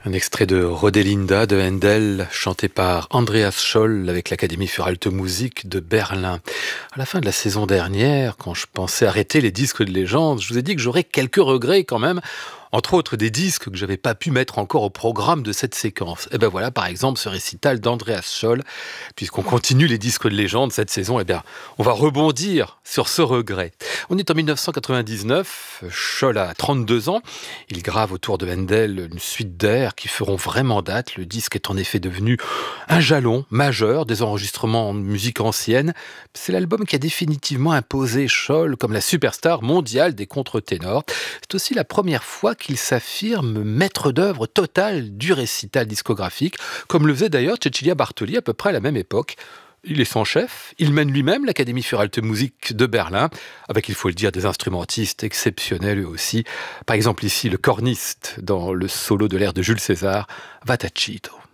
Un extrait de Rodelinda de Handel, chanté par Andreas Scholl avec l'Académie für Alte Musik de Berlin. À la fin de la saison dernière, quand je pensais arrêter les disques de légende, je vous ai dit que j'aurais quelques regrets quand même. Entre autres des disques que j'avais pas pu mettre encore au programme de cette séquence. Et ben voilà, par exemple, ce récital d'Andreas Scholl. Puisqu'on continue les disques de légende cette saison, eh bien, on va rebondir sur ce regret. On est en 1999, Scholl a 32 ans. Il grave autour de Handel une suite d'airs qui feront vraiment date. Le disque est en effet devenu un jalon majeur des enregistrements en musique ancienne. C'est l'album qui a définitivement imposé Scholl comme la superstar mondiale des contre-ténors. C'est aussi la première fois qu'il s'affirme maître d'œuvre total du récital discographique, comme le faisait d'ailleurs Cecilia Bartoli à peu près à la même époque. Il est son chef, il mène lui-même l'Académie für Alte Musik de Berlin, avec, il faut le dire, des instrumentistes exceptionnels eux aussi. Par exemple ici, le corniste dans le solo de l'air de Jules César, Vatacito.